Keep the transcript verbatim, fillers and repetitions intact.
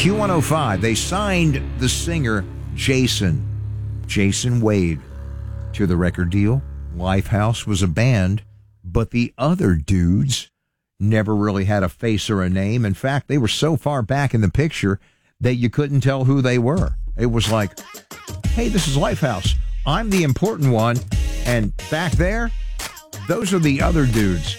Q one oh five, they signed the singer Jason, Jason Wade, to the record deal. Lifehouse was a band, but the other dudes never really had a face or a name. In fact, they were so far back in the picture that you couldn't tell who they were. It was like, hey, this is Lifehouse. I'm the important one. And back there, those are the other dudes.